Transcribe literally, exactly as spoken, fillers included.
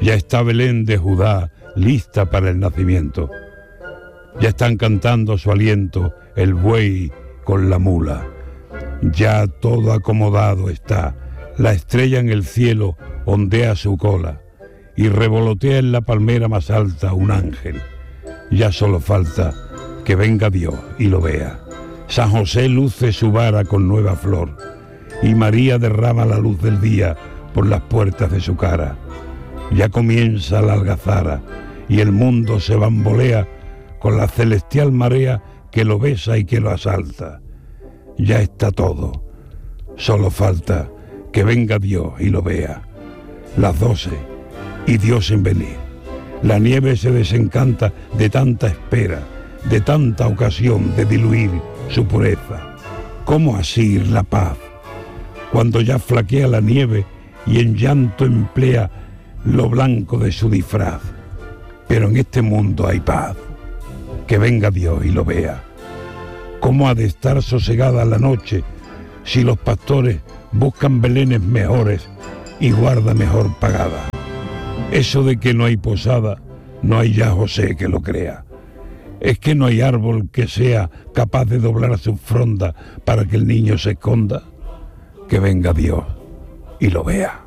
Ya está Belén de Judá lista para el nacimiento. Ya están cantando su aliento el buey con la mula. Ya todo acomodado está. La estrella en el cielo ondea su cola y revolotea en la palmera más alta un ángel. Ya solo falta que venga Dios y lo vea. San José luce su vara con nueva flor y María derrama la luz del día por las puertas de su cara. Ya comienza la algazara y el mundo se bambolea con la celestial marea que lo besa y que lo asalta. Ya está todo, solo falta que venga Dios y lo vea. Las doce y Dios sin venir. La nieve se desencanta de tanta espera, de tanta ocasión de diluir su pureza. ¿Cómo asir la paz cuando ya flaquea la nieve y en llanto emplea lo blanco de su disfraz? Pero en este mundo hay paz, que venga Dios y lo vea. ¿Cómo ha de estar sosegada la noche si los pastores buscan belenes mejores y guarda mejor pagada? Eso de que no hay posada, no hay ya José que lo crea. Es que no hay árbol que sea capaz de doblar su fronda para que el niño se esconda. Que venga Dios y lo vea.